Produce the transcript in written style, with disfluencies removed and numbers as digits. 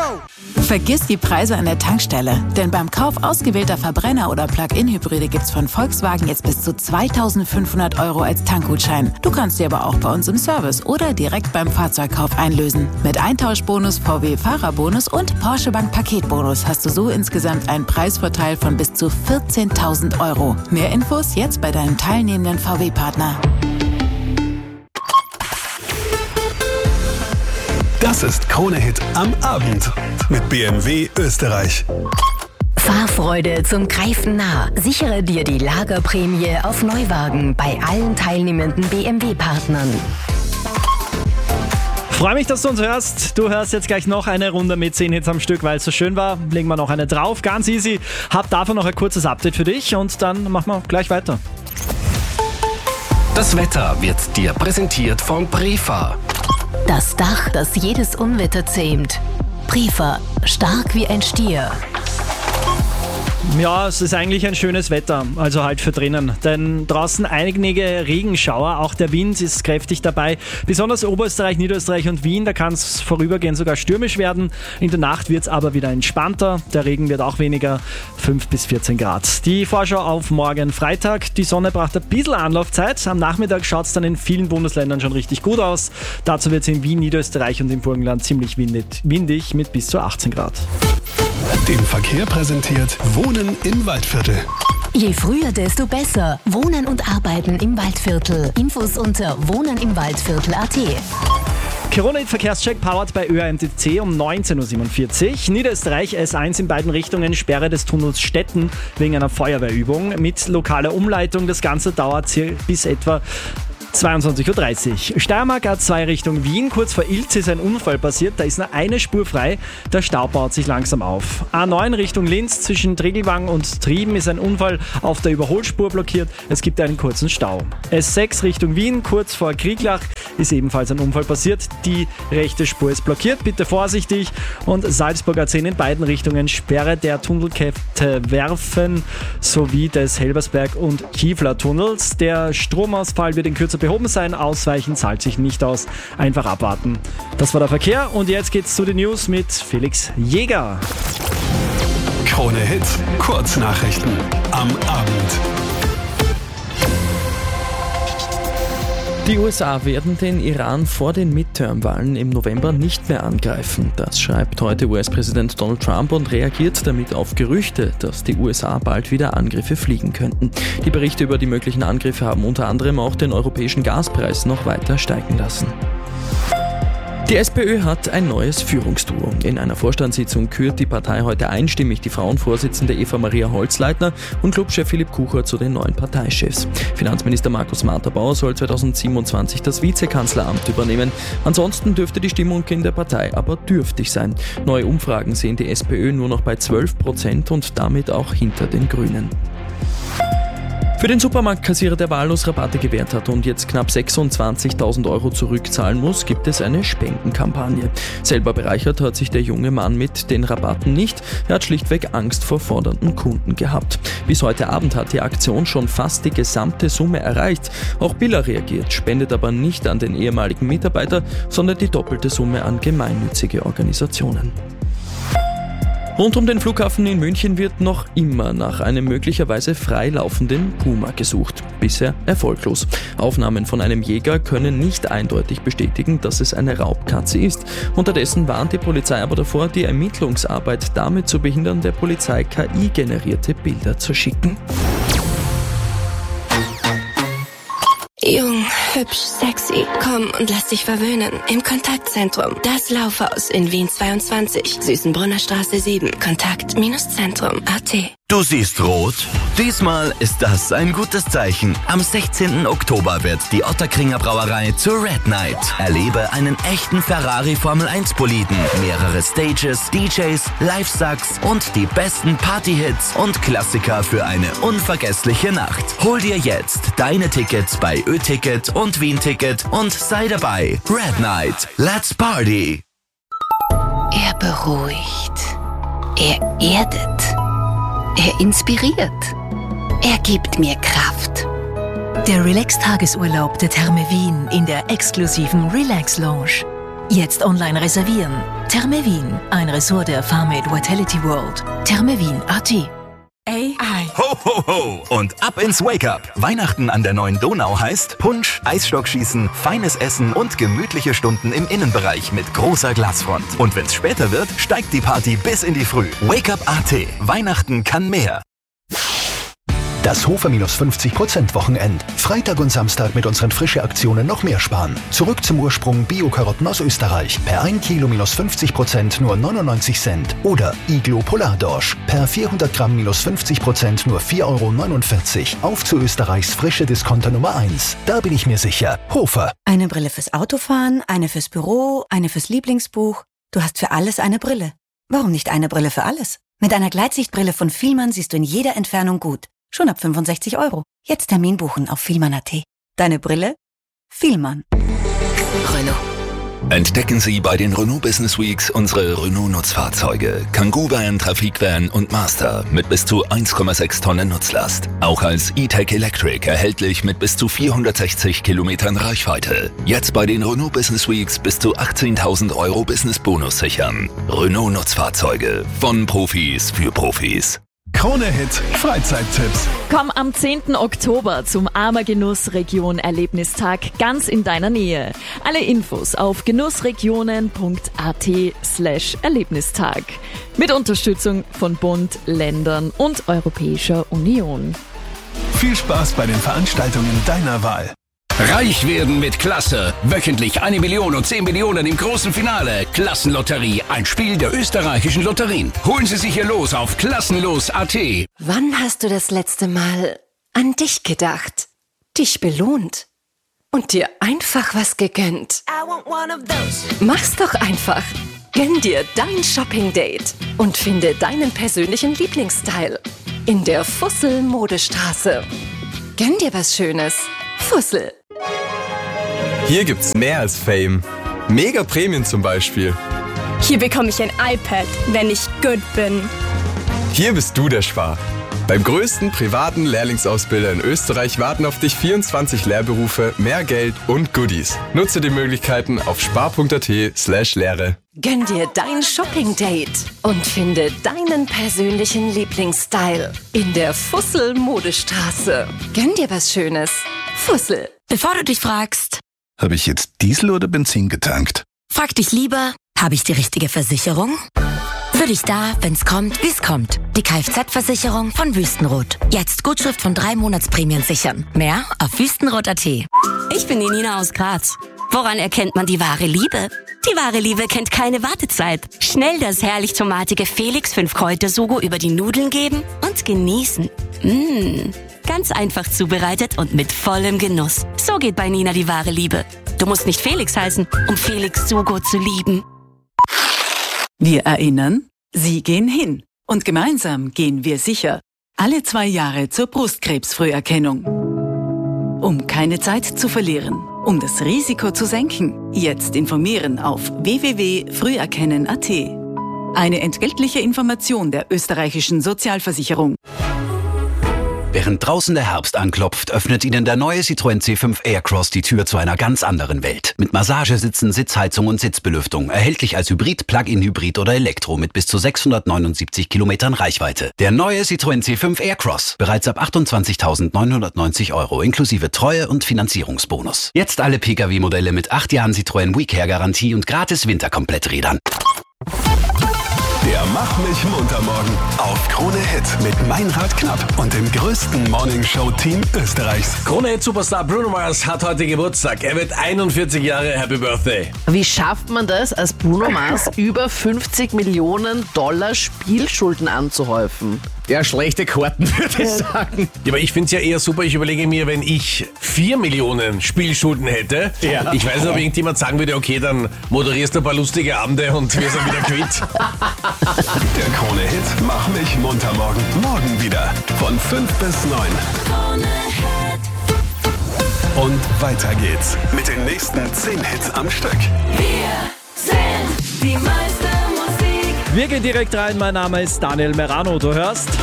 Vergiss die Preise an der Tankstelle, denn beim Kauf ausgewählter Verbrenner- oder Plug-in-Hybride gibt's von Volkswagen jetzt bis zu 2.500 € als Tankgutschein. Du kannst sie aber auch bei uns im Service oder direkt beim Fahrzeugkauf einlösen. Mit Eintauschbonus, VW-Fahrerbonus und Porsche Bank Paketbonus hast du so insgesamt einen Preisvorteil von bis zu 14.000 €. Mehr Infos jetzt bei deinem teilnehmenden VW-Partner. Das ist Krone-Hit am Abend mit BMW Österreich. Fahrfreude zum Greifen nah. Sichere dir die Lagerprämie auf Neuwagen bei allen teilnehmenden BMW-Partnern. Freue mich, dass du uns hörst. Du hörst jetzt gleich noch eine Runde mit 10 Hits am Stück, weil es so schön war. Legen wir noch eine drauf, ganz easy. Hab dafür noch ein kurzes Update für dich und dann machen wir gleich weiter. Das Wetter wird dir präsentiert von Prefa. Das Dach, das jedes Unwetter zähmt. Prefa, stark wie ein Stier. Ja, es ist eigentlich ein schönes Wetter, also halt für drinnen. Denn draußen einige Regenschauer, auch der Wind ist kräftig dabei. Besonders Oberösterreich, Niederösterreich und Wien, da kann es vorübergehend sogar stürmisch werden. In der Nacht wird es aber wieder entspannter. Der Regen wird auch weniger, 5 bis 14 Grad. Die Vorschau auf morgen Freitag. Die Sonne braucht ein bisschen Anlaufzeit. Am Nachmittag schaut es dann in vielen Bundesländern schon richtig gut aus. Dazu wird es in Wien, Niederösterreich und im Burgenland ziemlich windig mit bis zu 18 Grad. Den Verkehr präsentiert Wohnen im Waldviertel. Je früher, desto besser. Wohnen und Arbeiten im Waldviertel. Infos unter wohnenimwaldviertel.at. Corona-Verkehrscheck powered bei ÖAMTC um 19.47 Uhr. Niederösterreich S1 in beiden Richtungen, Sperre des Tunnels Stetten wegen einer Feuerwehrübung mit lokaler Umleitung. Das Ganze dauert bis etwa 22.30 Uhr. Steiermark A2 Richtung Wien. Kurz vor Ilz ist ein Unfall passiert. Da ist nur eine Spur frei. Der Stau baut sich langsam auf. A9 Richtung Linz zwischen Tregelwang und Trieben ist ein Unfall auf der Überholspur blockiert. Es gibt einen kurzen Stau. S6 Richtung Wien. Kurz vor Krieglach ist ebenfalls ein Unfall passiert. Die rechte Spur ist blockiert. Bitte vorsichtig. Und Salzburg A10 in beiden Richtungen. Sperre der Tunnelkette Werfen sowie des Helbersberg- und Kiefler-Tunnels. Der Stromausfall wird in Kürze behoben sein. Ausweichen zahlt sich nicht aus. Einfach abwarten. Das war der Verkehr und jetzt geht's zu den News mit Felix Jäger. Krone-Hit, Kurznachrichten am Abend. Die USA werden den Iran vor den Midterm-Wahlen im November nicht mehr angreifen. Das schreibt heute US-Präsident Donald Trump und reagiert damit auf Gerüchte, dass die USA bald wieder Angriffe fliegen könnten. Die Berichte über die möglichen Angriffe haben unter anderem auch den europäischen Gaspreis noch weiter steigen lassen. Die SPÖ hat ein neues Führungsduo. In einer Vorstandssitzung kürt die Partei heute einstimmig die Frauenvorsitzende Eva-Maria Holzleitner und Clubchef Philipp Kucher zu den neuen Parteichefs. Finanzminister Markus Marterbauer soll 2027 das Vizekanzleramt übernehmen. Ansonsten dürfte die Stimmung in der Partei aber dürftig sein. Neue Umfragen sehen die SPÖ nur noch bei 12% und damit auch hinter den Grünen. Für den Supermarktkassierer, der wahllos Rabatte gewährt hat und jetzt knapp 26.000 € zurückzahlen muss, gibt es eine Spendenkampagne. Selber bereichert hat sich der junge Mann mit den Rabatten nicht. Er hat schlichtweg Angst vor fordernden Kunden gehabt. Bis heute Abend hat die Aktion schon fast die gesamte Summe erreicht. Auch Billa reagiert, spendet aber nicht an den ehemaligen Mitarbeiter, sondern die doppelte Summe an gemeinnützige Organisationen. Rund um den Flughafen in München wird noch immer nach einem möglicherweise freilaufenden Puma gesucht. Bisher erfolglos. Aufnahmen von einem Jäger können nicht eindeutig bestätigen, dass es eine Raubkatze ist. Unterdessen warnt die Polizei aber davor, die Ermittlungsarbeit damit zu behindern, der Polizei KI-generierte Bilder zu schicken. Jung, hübsch, sexy. Komm und lass dich verwöhnen. Im Kontaktzentrum. Das Laufhaus in Wien 22. Süßenbrunner Straße 7. Kontakt-Zentrum.at. Du siehst rot? Diesmal ist das ein gutes Zeichen. Am 16. Oktober wird die Ottakringer Brauerei zur Red Night. Erlebe einen echten Ferrari Formel 1 Boliden, mehrere Stages, DJs, Live-Sucks und die besten Party-Hits und Klassiker für eine unvergessliche Nacht. Hol dir jetzt deine Tickets bei Ö-Ticket und Wien-Ticket und sei dabei. Red Night. Let's party! Er beruhigt. Er erdet. Er inspiriert. Er gibt mir Kraft. Der Relax-Tagesurlaub der Therme Wien in der exklusiven Relax Lounge. Jetzt online reservieren. Therme Wien, ein Ressort der Fairmade Vitality World. Thermewien.at. Ho, ho, ho! Und ab ins Wake-up! Weihnachten an der Neuen Donau heißt Punsch, Eisstockschießen, feines Essen und gemütliche Stunden im Innenbereich mit großer Glasfront. Und wenn's später wird, steigt die Party bis in die Früh. Wake-up.at. Weihnachten kann mehr. Das Hofer -50% Wochenend. Freitag und Samstag mit unseren Frische-Aktionen noch mehr sparen. Zurück zum Ursprung Bio-Karotten aus Österreich. Per 1 Kilo -50% nur 99 Cent. Oder Iglo Polardorsch. Per 400 Gramm -50% nur 4,49 €. Auf zu Österreichs frische Discounter Nummer 1. Da bin ich mir sicher. Hofer. Eine Brille fürs Autofahren, eine fürs Büro, eine fürs Lieblingsbuch. Du hast für alles eine Brille. Warum nicht eine Brille für alles? Mit einer Gleitsichtbrille von Fielmann siehst du in jeder Entfernung gut. Schon ab 65 €. Jetzt Termin buchen auf Fielmann.at. Deine Brille? Fielmann. Renault. Entdecken Sie bei den Renault Business Weeks unsere Renault-Nutzfahrzeuge. Kangoo Van, Trafikvan und Master mit bis zu 1,6 Tonnen Nutzlast. Auch als E-Tech Electric erhältlich mit bis zu 460 Kilometern Reichweite. Jetzt bei den Renault Business Weeks bis zu 18.000 € Business-Bonus sichern. Renault-Nutzfahrzeuge von Profis für Profis. Krone-Hit Freizeittipps. Komm am 10. Oktober zum Ammergenuss Region Erlebnistag ganz in deiner Nähe. Alle Infos auf genussregionen.at/Erlebnistag. Mit Unterstützung von Bund, Ländern und Europäischer Union. Viel Spaß bei den Veranstaltungen deiner Wahl. Reich werden mit Klasse. Wöchentlich 1 Million und 10 Millionen im großen Finale. Klassenlotterie, ein Spiel der österreichischen Lotterien. Holen Sie sich Ihr Los auf klassenlos.at. Wann hast du das letzte Mal an dich gedacht, dich belohnt und dir einfach was gegönnt? Mach's doch einfach. Gönn dir dein Shopping-Date und finde deinen persönlichen Lieblingsstyle in der Fussel-Modestraße. Gönn dir was Schönes. Fussel. Hier gibt's mehr als Fame. Mega Prämien zum Beispiel. Hier bekomme ich ein iPad, wenn ich gut bin. Hier bist du der Spar. Beim größten privaten Lehrlingsausbilder in Österreich warten auf dich 24 Lehrberufe, mehr Geld und Goodies. Nutze die Möglichkeiten auf spar.at/Lehre. Gönn dir dein Shopping-Date und finde deinen persönlichen Lieblingsstyle in der Fussel-Modestraße. Gönn dir was Schönes. Fussel. Bevor du dich fragst, Habe ich jetzt Diesel oder Benzin getankt? frag dich lieber, habe ich die richtige Versicherung? Für dich da, wenn's kommt, wie's kommt. Die Kfz-Versicherung von Wüstenrot. Jetzt Gutschrift von 3 Monatsprämien sichern. Mehr auf wüstenrot.at. Ich bin die Nina aus Graz. Woran erkennt man die wahre Liebe? Die wahre Liebe kennt keine Wartezeit. Schnell das herrlich tomatige Felix 5-Kräuter-Sugo über die Nudeln geben und genießen. Ganz einfach zubereitet und mit vollem Genuss. So geht bei Nina die wahre Liebe. Du musst nicht Felix heißen, um Felix Sugo zu lieben. Wir erinnern, Sie gehen hin. Und gemeinsam gehen wir sicher. Alle 2 Jahre zur Brustkrebsfrüherkennung. Um keine Zeit zu verlieren. Um das Risiko zu senken. Jetzt informieren auf www.früherkennen.at. Eine entgeltliche Information der österreichischen Sozialversicherung. Während draußen der Herbst anklopft, öffnet Ihnen der neue Citroën C5 Aircross die Tür zu einer ganz anderen Welt. Mit Massagesitzen, Sitzheizung und Sitzbelüftung. Erhältlich als Hybrid, Plug-in-Hybrid oder Elektro mit bis zu 679 Kilometern Reichweite. Der neue Citroën C5 Aircross. Bereits ab 28.990 € inklusive Treue- und Finanzierungsbonus. Jetzt alle Pkw-Modelle mit 8 Jahren Citroën WeCare-Garantie und gratis Winterkompletträdern. Der Mach mich munter morgen auf Krone Hit mit Meinrad Knapp und dem größten Morningshow-Team Österreichs. Krone Hit Superstar Bruno Mars hat heute Geburtstag. Er wird 41 Jahre. Happy Birthday. Wie schafft man das, als Bruno Mars über 50 Millionen $ Spielschulden anzuhäufen? Ja, schlechte Karten, würde ich sagen. Ja, aber ich finde es ja eher super. Ich überlege mir, wenn ich 4 Millionen Spielschulden hätte. Ja. Ich weiß nicht, ob irgendjemand sagen würde, okay, dann moderierst du ein paar lustige Abende und wir sind wieder quitt. Der Krone Hit Mach mich munter morgen. Morgen wieder von 5 bis 9. Und weiter geht's mit den nächsten 10 Hits am Stück. Wir sind die meiste Musik. Wir gehen direkt rein. Mein Name ist Daniel Merano. Du hörst